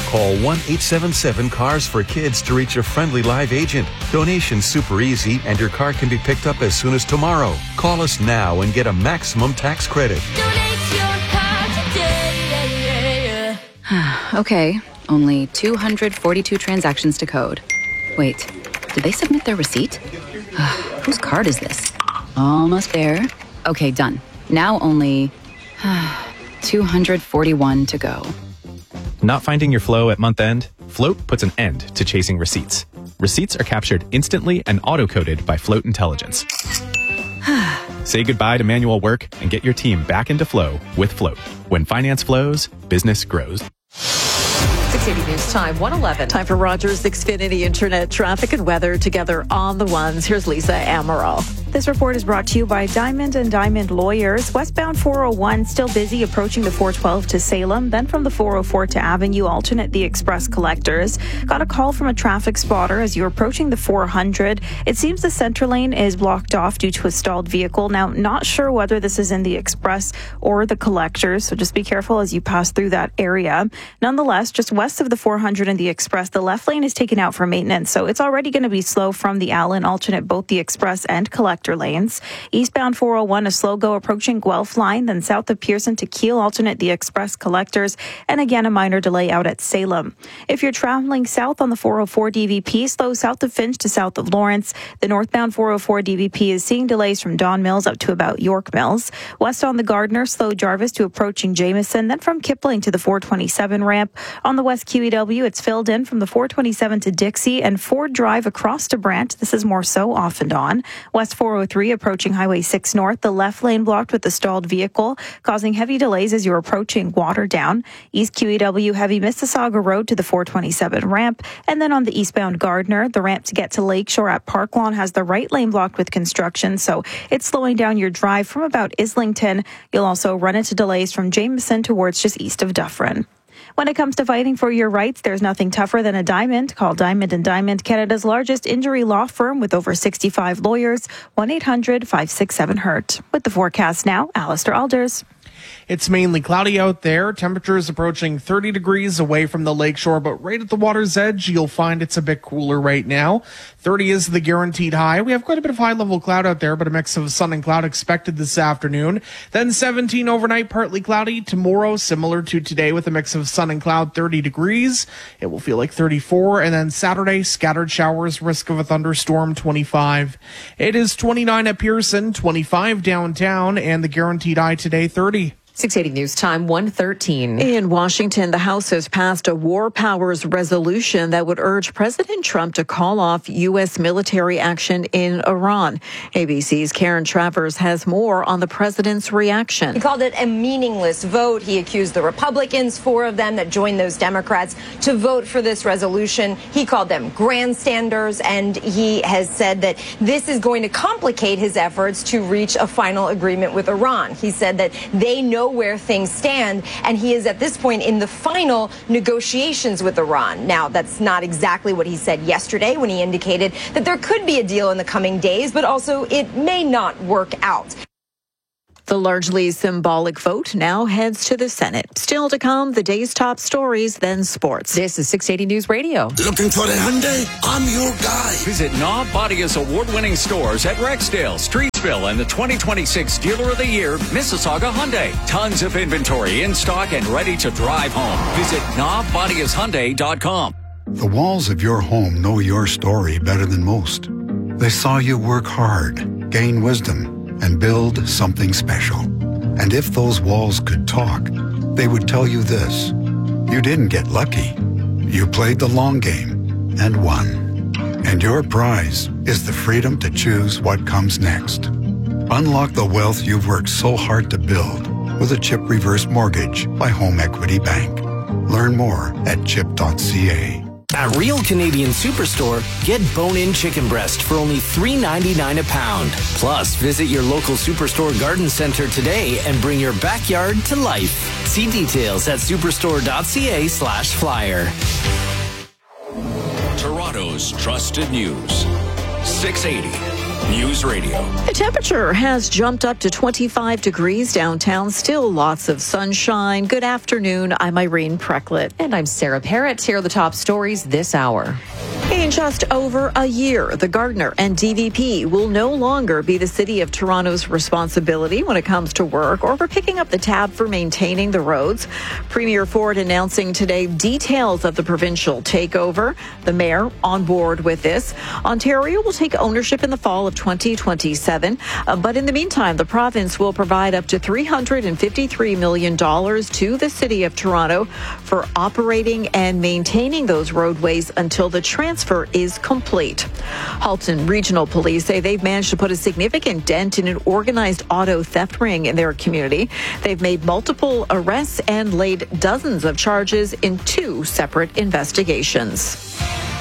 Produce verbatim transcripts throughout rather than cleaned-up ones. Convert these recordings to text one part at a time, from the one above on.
Call one eight seven seven cars for kids to reach a friendly live agent. Donation's super easy and your car can be picked up as soon as tomorrow. Call us now and get a maximum tax credit. Donate your car today. Okay, only two hundred forty-two transactions to code. Wait, did they submit their receipt? Whose card is this? Almost there. Okay, done. Now only two hundred forty-one to go. Not finding your flow at month end? Float puts an end to chasing receipts. Receipts are captured instantly and auto-coded by Float Intelligence. Say goodbye to manual work and get your team back into flow with Float. When finance flows, business grows. six eighty News Time, one eleven. Time for Rogers Xfinity Internet traffic and weather together on the ones. Here's Lisa Amaral. This report is brought to you by Diamond and Diamond Lawyers. Westbound four oh one still busy approaching the four twelve to Salem. Then from the four oh four to Avenue, alternate the Express Collectors. Got a call from a traffic spotter as you're approaching the four hundred. It seems the center lane is blocked off due to a stalled vehicle. Now, not sure whether this is in the Express or the Collectors, so just be careful as you pass through that area. Nonetheless, just west of the four hundred and the Express, the left lane is taken out for maintenance, so it's already going to be slow from the Allen, alternate both the Express and Collector lanes. Eastbound four oh one, a slow go approaching Guelph line, then south of Pearson to Kiel, alternate the Express Collectors, and again a minor delay out at Salem. If you're traveling south on the four oh four D V P, slow south of Finch to south of Lawrence. The northbound four oh four D V P is seeing delays from Don Mills up to about York Mills. West on the Gardner, slow Jarvis to approaching Jameson, then from Kipling to the four twenty-seven ramp. On the West Q E W, it's filled in from the four twenty-seven to Dixie and Ford Drive across to Brant. This is more so off and on. West four oh three approaching Highway six North, the left lane blocked with the stalled vehicle, causing heavy delays as you're approaching Waterdown. East Q E W heavy Mississauga Road to the four twenty-seven ramp. And then on the eastbound Gardner, the ramp to get to Lakeshore at Park Lawn has the right lane blocked with construction, so it's slowing down your drive from about Islington. You'll also run into delays from Jameson towards just east of Dufferin. When it comes to fighting for your rights, there's nothing tougher than a diamond. Call Diamond and Diamond, Canada's largest injury law firm with over sixty-five lawyers. one eight hundred five six seven hurt. With the forecast now, Alistair Alders. It's mainly cloudy out there. Temperatures approaching thirty degrees away from the lakeshore, but right at the water's edge, you'll find it's a bit cooler right now. thirty is the guaranteed high. We have quite a bit of high-level cloud out there, but a mix of sun and cloud expected this afternoon. Then seventeen overnight, partly cloudy. Tomorrow, similar to today, with a mix of sun and cloud, thirty degrees. It will feel like thirty-four. And then Saturday, scattered showers, risk of a thunderstorm, twenty-five. It is twenty-nine at Pearson, twenty-five downtown, and the guaranteed high today, thirty. six eighty News Time, one thirteen. In Washington, the House has passed a war powers resolution that would urge President Trump to call off U S military action in Iran. A B C's Karen Travers has more on the president's reaction. He called it a meaningless vote. He accused the Republicans, four of them that joined those Democrats, to vote for this resolution. He called them grandstanders, and he has said that this is going to complicate his efforts to reach a final agreement with Iran. He said that they know where things stand, and he is at this point in the final negotiations with Iran. Now, that's not exactly what he said yesterday when he indicated that there could be a deal in the coming days, but also it may not work out. The largely symbolic vote now heads to the Senate. Still to come, the day's top stories, then sports. This is six eighty News Radio. Looking for the Hyundai? I'm your guy. Visit Knob Bodia's award-winning stores at Rexdale, Streetsville, and the twenty twenty-six Dealer of the Year, Mississauga Hyundai. Tons of inventory in stock and ready to drive home. Visit knob bodias hyundai dot com. The walls of your home know your story better than most. They saw you work hard, gain wisdom, and build something special. And if those walls could talk, they would tell you this: you didn't get lucky. You played the long game and won. And your prize is the freedom to choose what comes next. Unlock the wealth you've worked so hard to build with a CHIP reverse mortgage by Home Equity Bank. Learn more at chip dot c a. At Real Canadian Superstore, get bone-in chicken breast for only three ninety-nine a pound. Plus, visit your local Superstore garden center today and bring your backyard to life. See details at superstore dot c a slash flyer. Toronto's trusted news. six eighty News Radio. The temperature has jumped up to twenty-five degrees downtown. Still lots of sunshine. Good afternoon. I'm Irene Precklett. And I'm Sarah Parrott. Here are the top stories this hour. In just over a year, the Gardiner and D V P will no longer be the City of Toronto's responsibility when it comes to work or for picking up the tab for maintaining the roads. Premier Ford announcing today details of the provincial takeover. The mayor on board with this. Ontario will take ownership in the fall of twenty twenty-seven. Uh, but in the meantime, the province will provide up to three hundred fifty-three million dollars to the City of Toronto for operating and maintaining those roadways until the transfer is complete. Halton Regional Police say they've managed to put a significant dent in an organized auto theft ring in their community. They've made multiple arrests and laid dozens of charges in two separate investigations.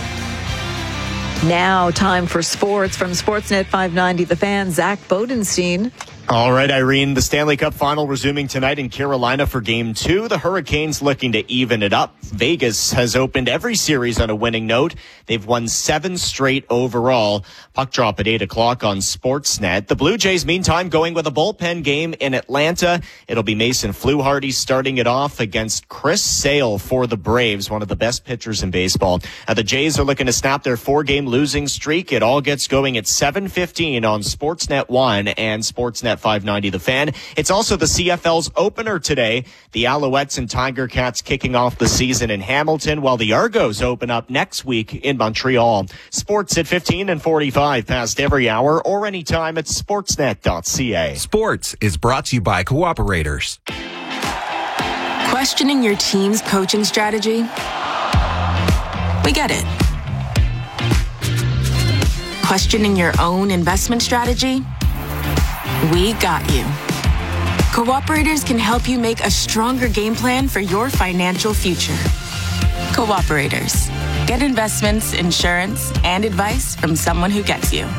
Now, time for sports from Sportsnet five ninety. The Fan, Zach Bodenstein. All right, Irene, the Stanley Cup final resuming tonight in Carolina for game two. The Hurricanes looking to even it up. Vegas has opened every series on a winning note. They've won seven straight overall. Puck drop at eight o'clock on Sportsnet. The Blue Jays, meantime, going with a bullpen game in Atlanta. It'll be Mason Fluharty starting it off against Chris Sale for the Braves, one of the best pitchers in baseball. Uh, the Jays are looking to snap their four-game losing streak. It all gets going at seven fifteen on Sportsnet one and Sportsnet five ninety The Fan. It's also the C F L's opener today. The Alouettes and Tiger Cats kicking off the season in Hamilton, while the Argos open up next week in Montreal. Sports at fifteen and forty-five past every hour or anytime at sportsnet dot c a. Sports is brought to you by Cooperators. Questioning your team's coaching strategy? We get it. Questioning your own investment strategy? We got you. Cooperators can help you make a stronger game plan for your financial future. Cooperators. Get investments, insurance, and advice from someone who gets you.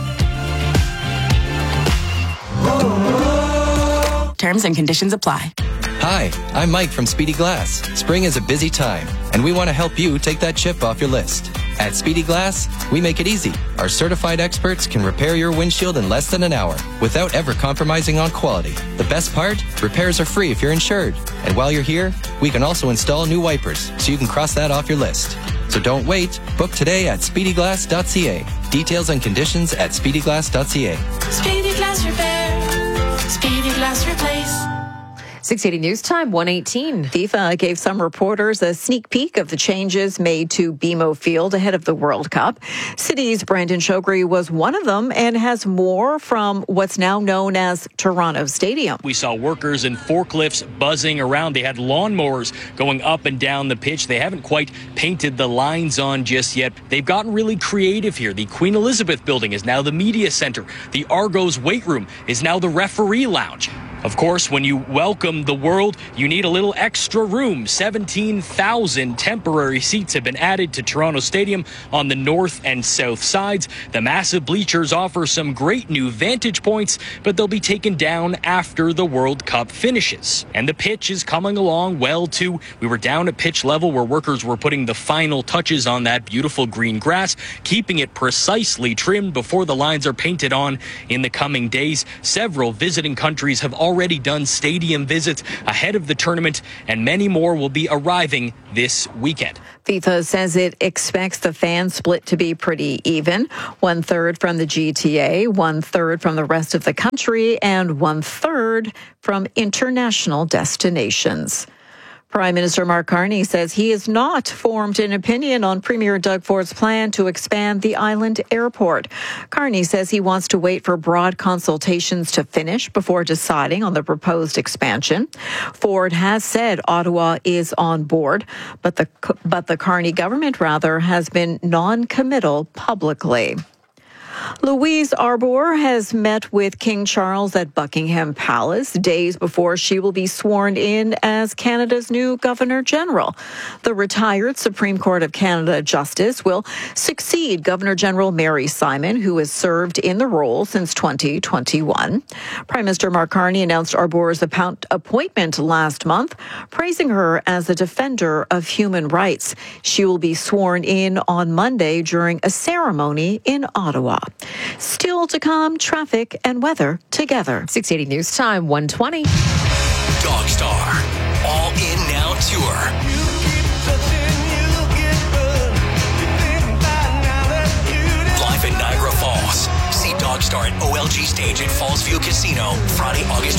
Terms and conditions apply. Hi, I'm Mike from Speedy Glass. Spring is a busy time, and we want to help you take that chip off your list. At Speedy Glass, we make it easy. Our certified experts can repair your windshield in less than an hour without ever compromising on quality. The best part? Repairs are free if you're insured. And while you're here, we can also install new wipers so you can cross that off your list. So don't wait. Book today at speedy glass dot c a. Details and conditions at speedy glass dot c a. Speedy Glass Repair. Speedy Glass Replace. six eighty News Time, one eighteen. FIFA gave some reporters a sneak peek of the changes made to B M O Field ahead of the World Cup. City's Brandon Shogri was one of them and has more from what's now known as Toronto Stadium. We saw workers and forklifts buzzing around. They had lawnmowers going up and down the pitch. They haven't quite painted the lines on just yet. They've gotten really creative here. The Queen Elizabeth building is now the media center. The Argos weight room is now the referee lounge. Of course, when you welcome the world, you need a little extra room. seventeen thousand temporary seats have been added to Toronto Stadium on the north and south sides. The massive bleachers offer some great new vantage points, but they'll be taken down after the World Cup finishes. And the pitch is coming along well, too. We were down at pitch level where workers were putting the final touches on that beautiful green grass, keeping it precisely trimmed before the lines are painted on in the coming days. Several visiting countries have already already done stadium visits ahead of the tournament, and many more will be arriving this weekend. FIFA says it expects the fan split to be pretty even. One third from the G T A, one third from the rest of the country, and one third from international destinations. Prime Minister Mark Carney says he has not formed an opinion on Premier Doug Ford's plan to expand the island airport. Carney says he wants to wait for broad consultations to finish before deciding on the proposed expansion. Ford has said Ottawa is on board, but the but the Carney government rather has been non-committal publicly. Louise Arbour has met with King Charles at Buckingham Palace days before she will be sworn in as Canada's new Governor General. The retired Supreme Court of Canada Justice will succeed Governor General Mary Simon, who has served in the role since twenty twenty-one. Prime Minister Mark Carney announced Arbour's appointment last month, praising her as a defender of human rights. She will be sworn in on Monday during a ceremony in Ottawa. Still to come, traffic and weather together. six eighty News Time, one twenty. Dogstar, All In Now Tour. Live in Niagara Falls. See Dogstar at O L G Stage at Fallsview Casino, Friday, August